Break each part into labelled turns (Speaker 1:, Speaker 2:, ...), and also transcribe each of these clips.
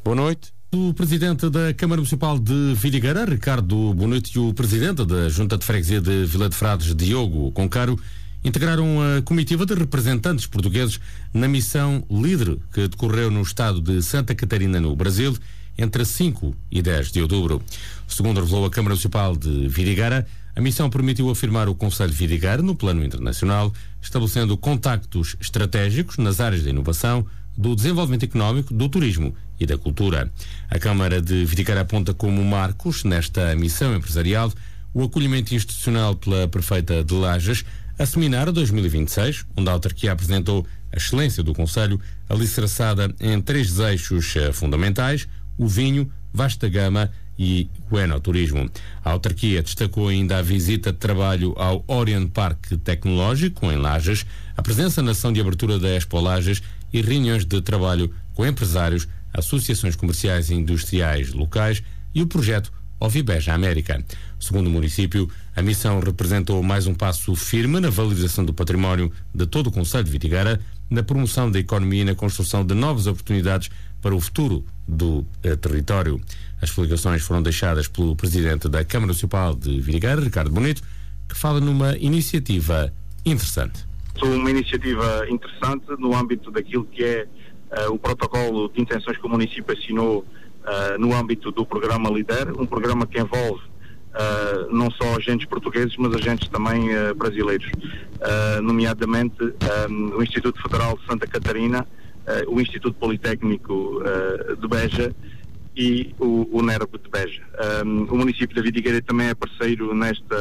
Speaker 1: Boa noite.
Speaker 2: O Presidente da Câmara Municipal de Vidigueira, Ricardo Bonito, e o Presidente da Junta de Freguesia de Vila de Frades, Diogo Concaro, integraram a comitiva de representantes portugueses na missão LIDER, que decorreu no estado de Santa Catarina, no Brasil, entre 5 e 10 de outubro. Segundo revelou a Câmara Municipal de Vidigueira, a missão permitiu afirmar o Conselho de Vidigueira no plano internacional, estabelecendo contactos estratégicos nas áreas da inovação, do desenvolvimento económico, do turismo e da cultura. A Câmara de Vidigueira aponta como marcos nesta missão empresarial o acolhimento institucional pela Prefeita de Lajes, a Seminário 2026, onde a autarquia apresentou a excelência do Conselho, alicerçada em 3 eixos fundamentais: o vinho, vasta gama e o enoturismo. A autarquia destacou ainda a visita de trabalho ao Orient Parque Tecnológico, em Lajes, a presença na ação de abertura da Expo Lajes e reuniões de trabalho com empresários, associações comerciais e industriais locais e o projeto Ovibeja América. Segundo o município, a missão representou mais um passo firme na valorização do património de todo o Concelho de Vidigueira, na promoção da economia e na construção de novas oportunidades para o futuro do território. As explicações foram deixadas pelo Presidente da Câmara Municipal de Vidigueira, Ricardo Bonito, que fala numa iniciativa interessante.
Speaker 3: Uma iniciativa interessante no âmbito daquilo que é o protocolo de intenções que o município assinou no âmbito do programa LIDER, um programa que envolve não só agentes portugueses, mas agentes também brasileiros, nomeadamente o Instituto Federal de Santa Catarina, o Instituto Politécnico de Beja e o NERB de Beja. O município da Vidigueira também é parceiro nesta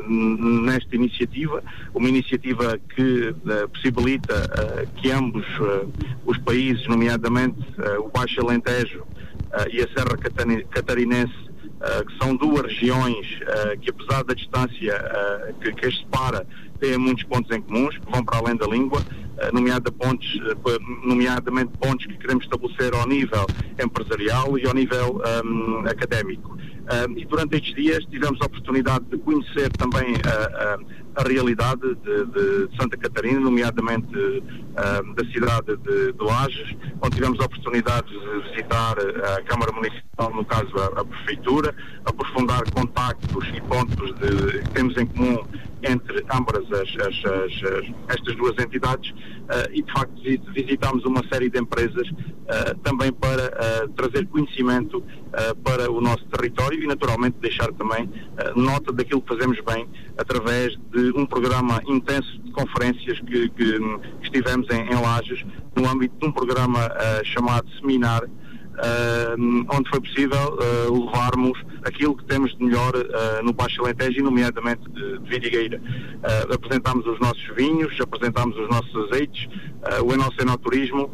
Speaker 3: iniciativa, uma iniciativa que possibilita que ambos os países, nomeadamente o Baixo Alentejo e a Serra Catarinense, que são 2 regiões que, apesar da distância que as separa, têm muitos pontos em comuns, que vão para além da língua, nomeadamente pontos que queremos estabelecer ao nível empresarial e ao nível académico. E durante estes dias tivemos a oportunidade de conhecer também a realidade de Santa Catarina, nomeadamente da cidade de Lajes, onde tivemos a oportunidade de visitar a Câmara Municipal, no caso a Prefeitura, aprofundar contactos e pontos que temos em comum entre ambas estas 2 entidades, e de facto visitámos uma série de empresas também para trazer conhecimento para o nosso território e naturalmente deixar também nota daquilo que fazemos bem através de um programa intenso de conferências que estivemos em Lajes, no âmbito de um programa chamado Seminário, onde foi possível levarmos aquilo que temos de melhor no Baixo Alentejo, nomeadamente de Vidigueira. Apresentámos os nossos vinhos, apresentámos os nossos azeites, o nosso enoturismo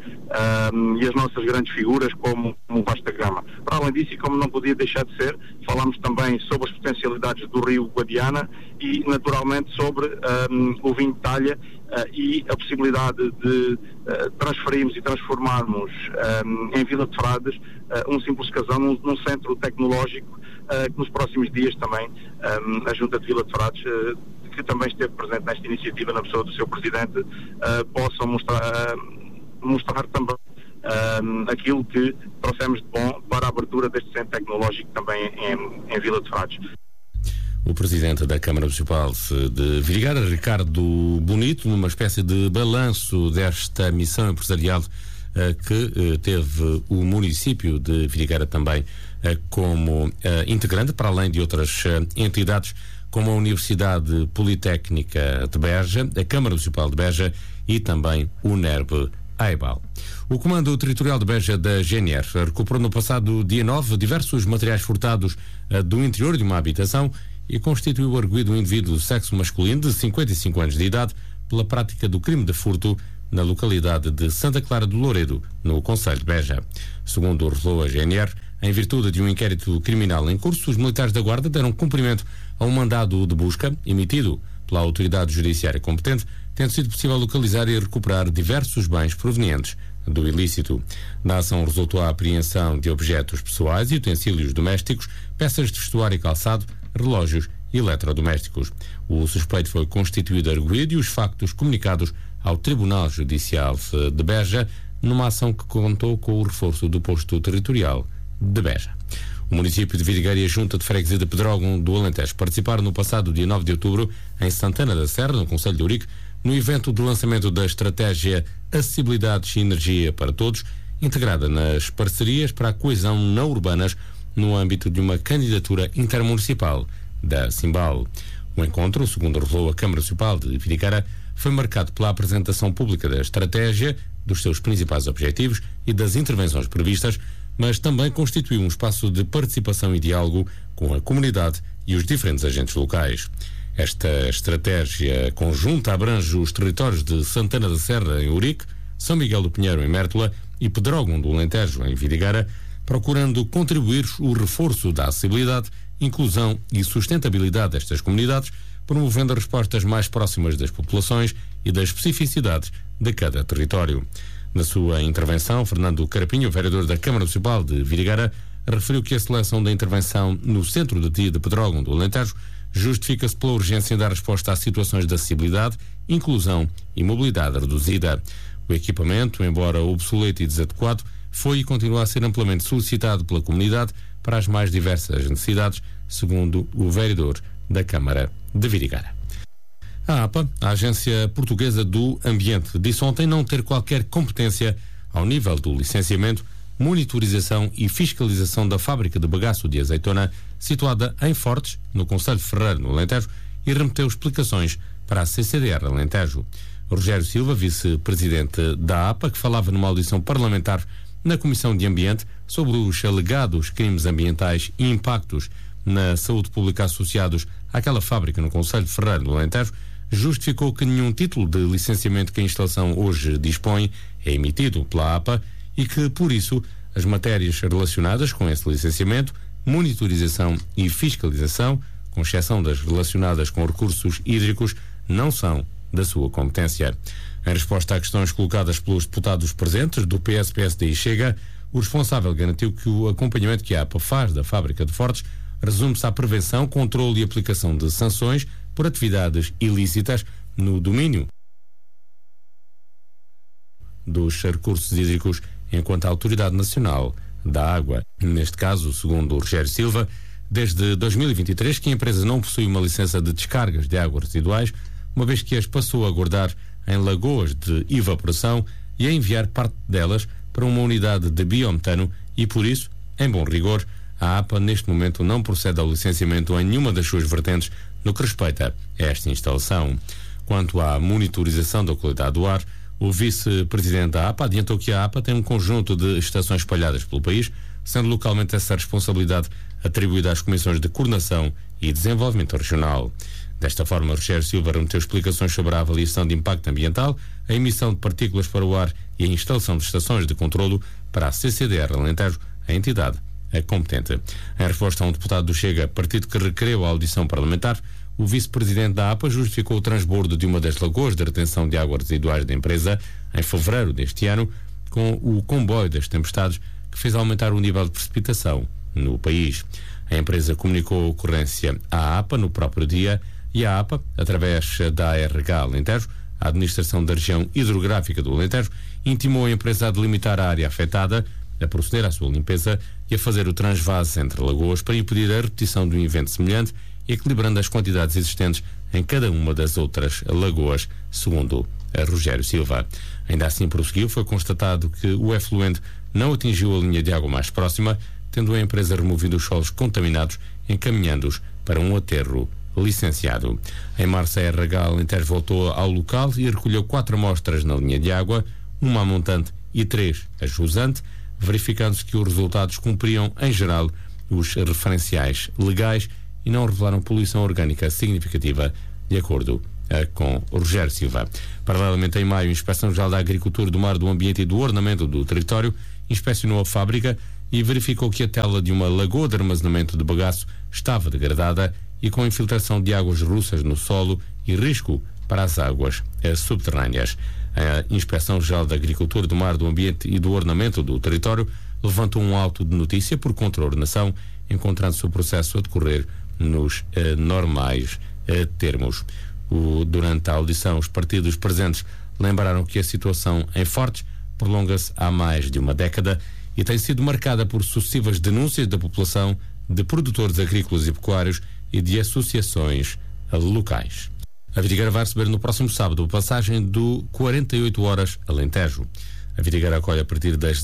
Speaker 3: e as nossas grandes figuras como o Vasta Gama. Para além disso, e como não podia deixar de ser, falámos também sobre as potencialidades do Rio Guadiana e naturalmente sobre o vinho de talha e a possibilidade de transferirmos e transformarmos em Vila de Frades um simples casão num centro tecnológico que nos próximos dias também a Junta de Vila de Frades, que também esteve presente nesta iniciativa na pessoa do seu Presidente, possam mostrar também aquilo que trouxemos de bom para a abertura deste centro tecnológico também em Vila de Frades.
Speaker 2: O Presidente da Câmara Municipal de Vidigueira, Ricardo Bonito, numa espécie de balanço desta missão empresarial que teve o município de Vidigueira também como integrante, para além de outras entidades como a Universidade Politécnica de Beja, a Câmara Municipal de Beja e também o NERB AEBAL. O Comando Territorial de Beja da GNR recuperou no passado dia 9 diversos materiais furtados do interior de uma habitação e constituiu arguido um indivíduo do sexo masculino de 55 anos de idade pela prática do crime de furto na localidade de Santa Clara do Louredo, no concelho de Beja. Segundo revelou a GNR, em virtude de um inquérito criminal em curso, os militares da Guarda deram cumprimento a um mandado de busca emitido pela autoridade judiciária competente, tendo sido possível localizar e recuperar diversos bens provenientes do ilícito. Na ação resultou a apreensão de objetos pessoais e utensílios domésticos, peças de vestuário e calçado, relógios e eletrodomésticos. O suspeito foi constituído arguido e os factos comunicados ao Tribunal Judicial de Beja numa ação que contou com o reforço do posto territorial de Beja. O município de Vidigueira e a Junta de Freguesia de Pedrógão do Alentejo participaram no passado dia 9 de outubro em Santana da Serra, no concelho de Ourique, no evento do lançamento da estratégia Acessibilidade e Energia para Todos, integrada nas parcerias para a coesão não urbanas no âmbito de uma candidatura intermunicipal da Simbal. O encontro, segundo revelou a Câmara Municipal de Vidigueira, foi marcado pela apresentação pública da estratégia, dos seus principais objetivos e das intervenções previstas, mas também constituiu um espaço de participação e diálogo com a comunidade e os diferentes agentes locais. Esta estratégia conjunta abrange os territórios de Santana da Serra, em Ourique, São Miguel do Pinheiro, em Mértola, e Pedrógão do Alentejo, em Vidigueira, procurando contribuir o reforço da acessibilidade, inclusão e sustentabilidade destas comunidades, promovendo respostas mais próximas das populações e das especificidades de cada território. Na sua intervenção, Fernando Carapinho, vereador da Câmara Municipal de Vidigueira, referiu que a seleção da intervenção no centro de dia de Pedrógão do Alentejo justifica-se pela urgência em dar resposta a situações de acessibilidade, inclusão e mobilidade reduzida. O equipamento, embora obsoleto e desadequado, foi e continua a ser amplamente solicitado pela comunidade para as mais diversas necessidades, segundo o vereador da Câmara de Vidigueira. A APA, a Agência Portuguesa do Ambiente, disse ontem não ter qualquer competência ao nível do licenciamento, monitorização e fiscalização da fábrica de bagaço de azeitona situada em Fortes, no concelho de Ferreira, no Alentejo, e remeteu explicações para a CCDR Alentejo. Rogério Silva, vice-presidente da APA, que falava numa audição parlamentar na Comissão de Ambiente sobre os alegados crimes ambientais e impactos na saúde pública associados àquela fábrica no concelho de Ferreira, no Alentejo, justificou que nenhum título de licenciamento que a instalação hoje dispõe é emitido pela APA e que, por isso, as matérias relacionadas com esse licenciamento, monitorização e fiscalização, com exceção das relacionadas com recursos hídricos, não são da sua competência. Em resposta a questões colocadas pelos deputados presentes do PS, PSD e Chega, o responsável garantiu que o acompanhamento que a APA faz da fábrica de Fortes resume-se à prevenção, controle e aplicação de sanções por atividades ilícitas no domínio dos recursos hídricos enquanto a Autoridade Nacional da Água. Neste caso, segundo o Rogério Silva, desde 2023 que a empresa não possui uma licença de descargas de águas residuais, uma vez que as passou a guardar em lagoas de evaporação e a enviar parte delas para uma unidade de biometano e, por isso, em bom rigor, a APA neste momento não procede ao licenciamento em nenhuma das suas vertentes no que respeita a esta instalação. Quanto à monitorização da qualidade do ar, o vice-presidente da APA adiantou que a APA tem um conjunto de estações espalhadas pelo país, sendo localmente essa responsabilidade atribuída às comissões de coordenação e desenvolvimento regional. Desta forma, Rogério Silva remeteu explicações sobre a avaliação de impacto ambiental, a emissão de partículas para o ar e a instalação de estações de controlo para a CCDR Alentejo, a entidade competente. Em resposta a um deputado do Chega, partido que requereu a audição parlamentar, o vice-presidente da APA justificou o transbordo de uma das lagoas de retenção de águas residuais da empresa em fevereiro deste ano com o comboio das tempestades que fez aumentar o nível de precipitação no país. A empresa comunicou a ocorrência à APA no próprio dia e a APA, através da ARH Alentejo, a Administração da Região Hidrográfica do Alentejo, intimou a empresa a delimitar a área afetada, a proceder à sua limpeza e a fazer o transvase entre lagoas para impedir a repetição de um evento semelhante, equilibrando as quantidades existentes em cada uma das outras lagoas, segundo a Rogério Silva. Ainda assim prosseguiu, foi constatado que o efluente não atingiu a linha de água mais próxima, tendo a empresa removido os solos contaminados, encaminhando-os para um aterro licenciado. Em março, a RH Alentejo voltou ao local e recolheu 4 amostras na linha de água, uma a montante e 3 a jusante, verificando-se que os resultados cumpriam, em geral, os referenciais legais e não revelaram poluição orgânica significativa, de acordo com Rogério Silva. Paralelamente, em maio, a Inspeção-Geral da Agricultura, do Mar, do Ambiente e do Ornamento do Território inspecionou a fábrica e verificou que a tela de uma lagoa de armazenamento de bagaço estava degradada e com infiltração de águas russas no solo e risco para as águas subterrâneas. A Inspeção-Geral da Agricultura, do Mar, do Ambiente e do Ornamento do Território levantou um auto de notícia por contraordenação, encontrando-se o processo a decorrer nos normais termos. Durante a audição, os partidos presentes lembraram que a situação em Fortes prolonga-se há mais de uma década e tem sido marcada por sucessivas denúncias da população, de produtores agrícolas e pecuários e de associações locais. A Vidigueira vai receber no próximo sábado a passagem do 48 Horas Alentejo. A Vidigueira acolhe a partir das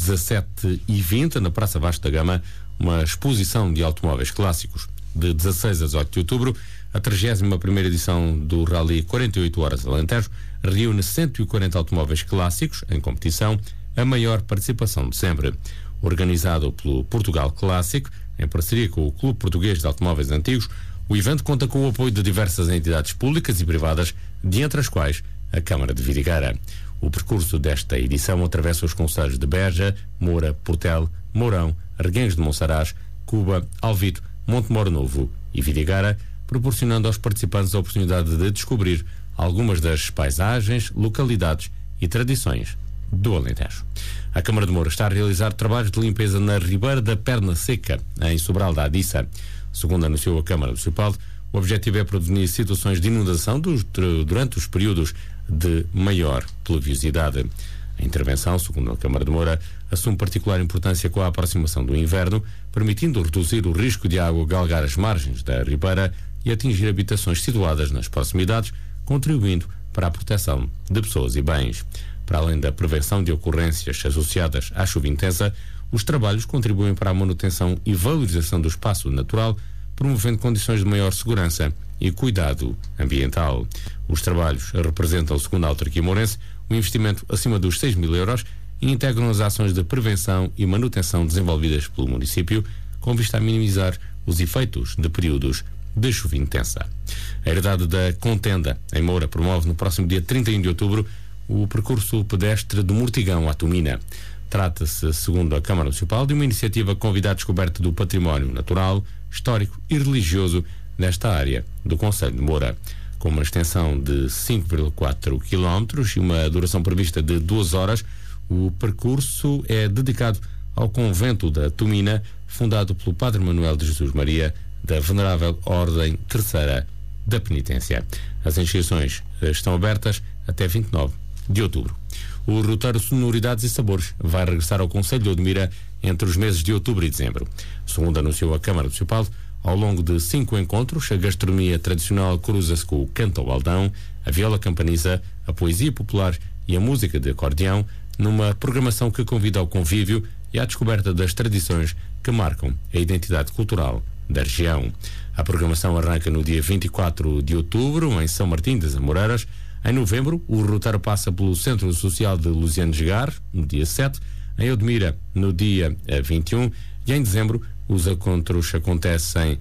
Speaker 2: 17h20 na Praça Vasco da Gama uma exposição de automóveis clássicos. De 16 a 18 de outubro, a 31ª edição do Rally 48 Horas Alentejo reúne 140 automóveis clássicos em competição, a maior participação de sempre. Organizado pelo Portugal Clássico, em parceria com o Clube Português de Automóveis Antigos, o evento conta com o apoio de diversas entidades públicas e privadas, dentre as quais a Câmara de Vidigueira. O percurso desta edição atravessa os concelhos de Beja, Moura, Portel, Mourão, Arguenhos de Monsaraz, Cuba, Alvito, Montemor Novo e Vidigueira, proporcionando aos participantes a oportunidade de descobrir algumas das paisagens, localidades e tradições do Alentejo. A Câmara de Moura está a realizar trabalhos de limpeza na Ribeira da Perna Seca, em Sobral da Adiça. Segundo anunciou a Câmara Municipal, o objetivo é prevenir situações de inundação durante os períodos de maior pluviosidade. A intervenção, segundo a Câmara de Moura, assume particular importância com a aproximação do inverno, permitindo reduzir o risco de água galgar as margens da ribeira e atingir habitações situadas nas proximidades, contribuindo para a proteção de pessoas e bens. Para além da prevenção de ocorrências associadas à chuva intensa, os trabalhos contribuem para a manutenção e valorização do espaço natural, promovendo condições de maior segurança e cuidado ambiental. Os trabalhos representam, segundo a autarquia mourense, um investimento acima dos 6 mil euros e integram as ações de prevenção e manutenção desenvolvidas pelo município, com vista a minimizar os efeitos de períodos de chuva intensa. A Herdade da Contenda, em Moura, promove no próximo dia 31 de outubro o percurso pedestre do Mortigão à Tumina. Trata-se, segundo a Câmara Municipal, de uma iniciativa com a descoberta do património natural, histórico e religioso nesta área do concelho de Moura. Com uma extensão de 5,4 km e uma duração prevista de 2 horas, o percurso é dedicado ao convento da Tumina, fundado pelo Padre Manuel de Jesus Maria, da Venerável Ordem Terceira da Penitência. As inscrições estão abertas até 29 de outubro. O roteiro Sonoridades e Sabores vai regressar ao concelho de Odmira entre os meses de outubro e dezembro. Segundo anunciou a Câmara Municipal, ao longo de 5 encontros, a gastronomia tradicional cruza-se com o canto ao baldão, a viola campaniza, a poesia popular e a música de acordeão, numa programação que convida ao convívio e à descoberta das tradições que marcam a identidade cultural da região. A programação arranca no dia 24 de outubro, em São Martim das Amoreiras. Em novembro, o roteiro passa pelo Centro Social de Luziano de Gar, no dia 7, em Odmira, no dia 21, e em dezembro os encontros acontecem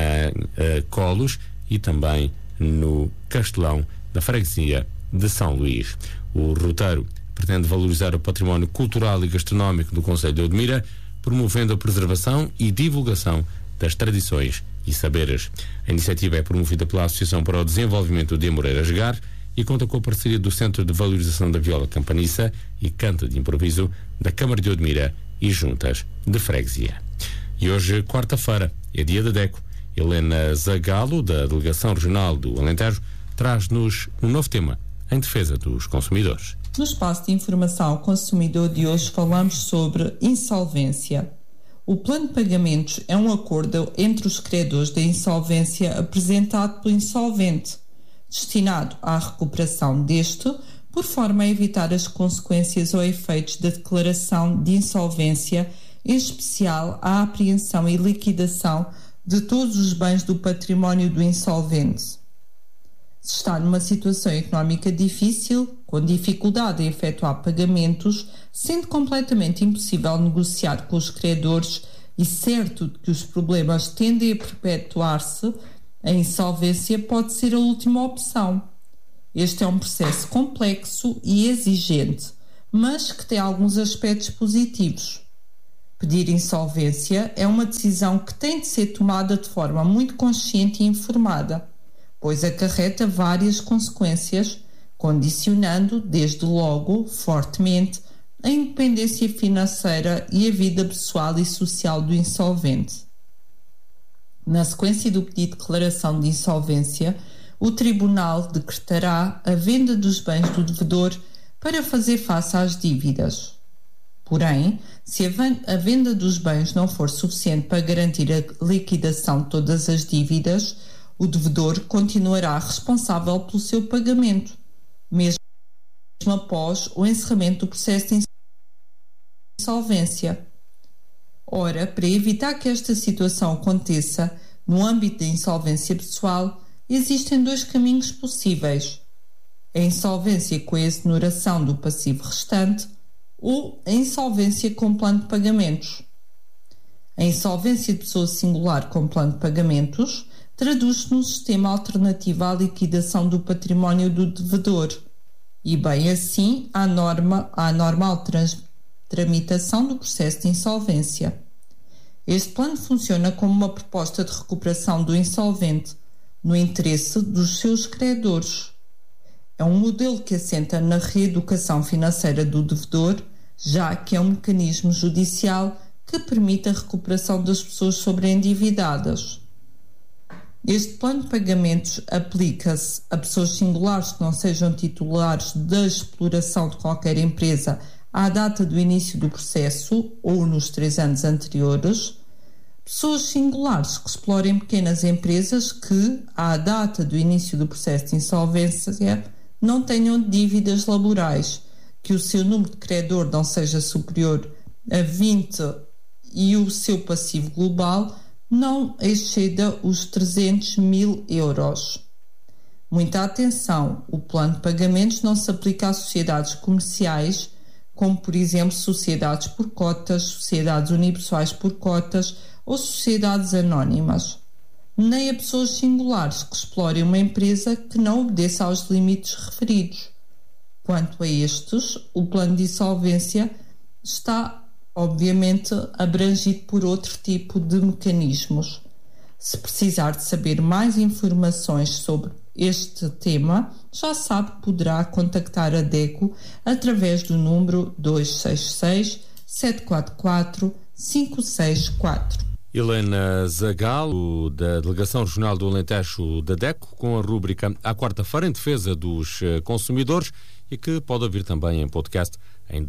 Speaker 2: em Colos e também no Castelão, da freguesia de São Luís. O roteiro pretende valorizar o património cultural e gastronómico do concelho de Odmira, promovendo a preservação e divulgação das tradições e saberes. A iniciativa é promovida pela Associação para o Desenvolvimento de Amoreiras Gar e conta com a parceria do Centro de Valorização da Viola Campaniça e Canta de Improviso da Câmara de Odmira e Juntas de Freguesia. E hoje, quarta-feira, é dia da DECO. Helena Zagalo, da Delegação Regional do Alentejo, traz-nos um novo tema em defesa dos consumidores.
Speaker 1: No espaço de informação ao consumidor de hoje falamos sobre insolvência. O plano de pagamentos é um acordo entre os credores da insolvência apresentado pelo insolvente, destinado à recuperação deste, por forma a evitar as consequências ou efeitos da declaração de insolvência, em especial a apreensão e liquidação de todos os bens do património do insolvente. Se está numa situação económica difícil, com dificuldade em efetuar pagamentos, sendo completamente impossível negociar com os credores e certo de que os problemas tendem a perpetuar-se, a insolvência pode ser a última opção. Este é um processo complexo e exigente, mas que tem alguns aspectos positivos. Pedir insolvência é uma decisão que tem de ser tomada de forma muito consciente e informada, pois acarreta várias consequências, condicionando, desde logo, fortemente, a independência financeira e a vida pessoal e social do insolvente. Na sequência do pedido de declaração de insolvência, o Tribunal decretará a venda dos bens do devedor para fazer face às dívidas. Porém, se a venda dos bens não for suficiente para garantir a liquidação de todas as dívidas, o devedor continuará responsável pelo seu pagamento, mesmo após o encerramento do processo de insolvência. Ora, para evitar que esta situação aconteça no âmbito da insolvência pessoal, existem 2 caminhos possíveis: a insolvência com a exoneração do passivo restante ou a insolvência com plano de pagamentos. A insolvência de pessoa singular com plano de pagamentos traduz-se num sistema alternativo à liquidação do património do devedor e, bem assim, à normal tramitação do processo de insolvência. Este plano funciona como uma proposta de recuperação do insolvente no interesse dos seus credores. É um modelo que assenta na reeducação financeira do devedor, já que é um mecanismo judicial que permite a recuperação das pessoas sobreendividadas. Este plano de pagamentos aplica-se a pessoas singulares que não sejam titulares da exploração de qualquer empresa à data do início do processo ou nos 3 anos anteriores, pessoas singulares que explorem pequenas empresas que, à data do início do processo de insolvência, não tenham dívidas laborais, que o seu número de credor não seja superior a 20 e o seu passivo global não exceda os 300 mil euros. Muita atenção, o plano de pagamentos não se aplica a sociedades comerciais, como por exemplo sociedades por cotas, sociedades unipessoais por cotas ou sociedades anónimas, nem a pessoas singulares que explorem uma empresa que não obedeça aos limites referidos. Quanto a estes, o plano de insolvência está, obviamente, abrangido por outro tipo de mecanismos. Se precisar de saber mais informações sobre este tema, já sabe que poderá contactar a DECO através do número 266 744 564.
Speaker 2: Helena Zagalo, da Delegação Regional do Alentejo da DECO, com a rúbrica À Quarta-feira em Defesa dos Consumidores, e que pode ouvir também em podcast em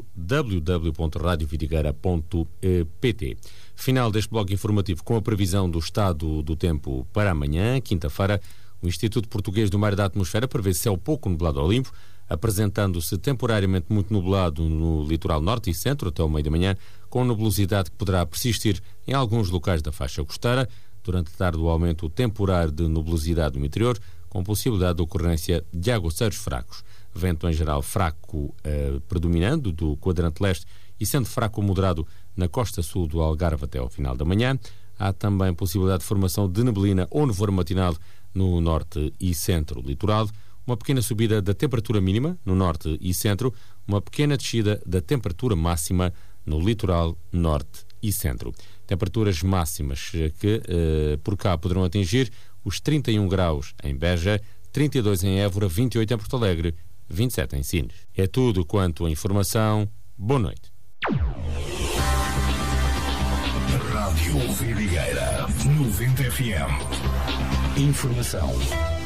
Speaker 2: www.radiovidigueira.pt. Final deste bloco informativo com a previsão do estado do tempo para amanhã, quinta-feira. O Instituto Português do Mar e da Atmosfera prevê céu pouco nublado ao limpo, apresentando-se temporariamente muito nublado no litoral norte e centro até o meio da manhã, com nebulosidade que poderá persistir em alguns locais da faixa costeira. Durante a tarde, o aumento temporário de nebulosidade no interior, com possibilidade de ocorrência de aguaceiros fracos. Vento em geral fraco predominando do quadrante leste e sendo fraco ou moderado na costa sul do Algarve até ao final da manhã. Há também possibilidade de formação de neblina ou nevoeiro matinal no norte e centro litoral. Uma pequena subida da temperatura mínima no norte e centro, uma pequena descida da temperatura máxima no litoral norte e centro. Temperaturas máximas que por cá poderão atingir os 31 graus em Beja, 32 em Évora, 28 em Porto Alegre, 27 em Sines. É tudo quanto a informação. Boa noite.
Speaker 4: Rádio Vidigueira 90 FM. Informação